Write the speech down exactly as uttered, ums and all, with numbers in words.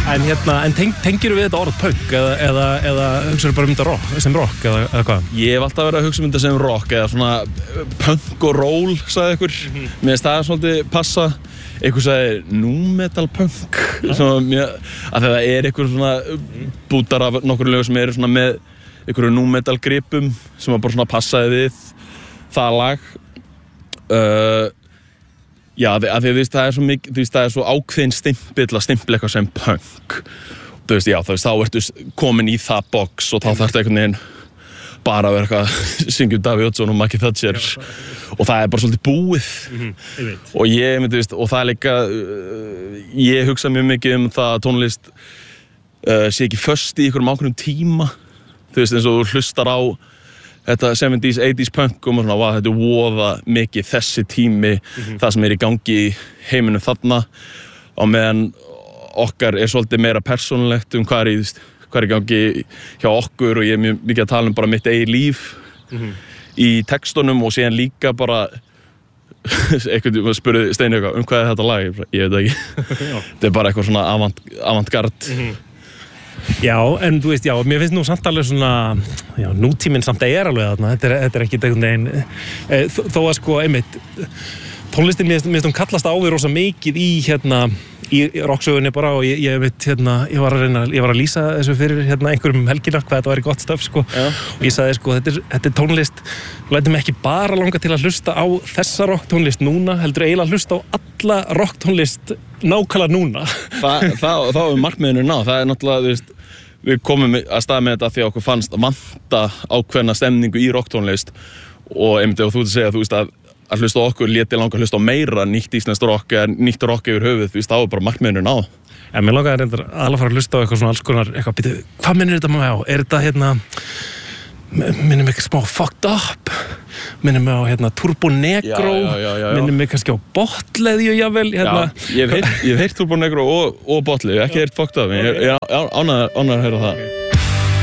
En hérna, en teng, tengir við þetta orð punk eða, eða, eða hugsaðu bara um þetta rock, sem rock eða, eða hvað? Ég hef alltaf verið að hugsa um þetta sem rock eða svona punk og roll, sagði ykkur. Mm -hmm. Mér finnst það svolítið passa. Eitthvað sagði nu metal punk. Ja. Svona, mjög, að það er eitthvað svona bútar af nokkur lögum sem eru svona með einhverju nu metal gripum sem bara svona passaði við það lag. Uh, Já, að því að þú veist, það er svo mikið, þú veist, það er svo ákveðin stimpill að stimpla eitthvað sem punk. Þú veist, já, þú veist, þá ertu komin í það box og þá þarftu einhvern veginn bara að vera eitthvað að syngja um Davíð Oddsson og Maggie Thatcher og það er bara svolítið búið. Mm-hmm, ég veit. Og ég, þú veist, og það er líka, uh, ég hugsa mjög mikið um það að tónlist uh, sé ekki föst í einhverjum ákveðnum tíma. Þú veist, eins og þú hlustar á þetta seventies, eighties punk og maður svona, wow, þetta er voða mikið þessi tími, mm-hmm. það sem er í gangi í heiminum þarna og meðan okkar er svolítið meira persónulegt um hvað er í, hvað er í gangi hjá okkur og ég er mjög mikið að tala um bara mitt eigið líf mm-hmm. í textunum og síðan líka bara eitthvað, maður spurði Steini eitthvað um hvað er þetta lag, ég veit ekki þetta er bara eitthvað svona avant, avantgard mm-hmm. Já, en þú veist, já, mér finnst nú samt alveg svona, já, nútíminn samt er alveg þarna, þetta er, þetta er ekki einhvern veginn, e, þó, þó að sko, einmitt, tónlistin, mér finnst hún kallast á við rosa mikið í, hérna, í rocksögunni bara og ég, ég veit, hérna, ég var að reyna, ég var að lýsa þessu fyrir, hérna, einhverjum helgina, hvað þetta væri gott stöf, sko, já. Og ég sagði, sko, þetta er, þetta er tónlist, lætum ekki bara langa til að hlusta á þessa rocktónlist núna, heldur eiginlega að hlusta á alla rocktónlist nákvæmlega núna. Þa, það, það er markmiðinu ná, það er náttúrulega, þú veist, við komum að stað með þetta því að okkur fannst vanta ákveðna stemningu í rocktónlist og einmitt ef þú ert að segja, þú veist, að, að hlusta á okkur léti langa að hlusta á meira nýtt íslenskt rock eða nýtt rock yfir höfuð, þú veist, þá er bara markmiðinu ná. Já, mér langaði reyndar alveg að fara að hlusta á eitthvað svona alls konar, eitthvað, býtu, hvað minnir þetta maður á? Er þetta, hérna, minnir mig smá Fucked Up, minnir mig á, hérna, Turbo Negro, já, já, já, já. minnir mig kannski á Botleðju, jável, hérna. Já, ég hef heyrt, ég hef heyrt Turbo Negro og, og Botleðju, ekki heyrt Fucked Up, okay. Ég er ánægður að heyra það. Okay.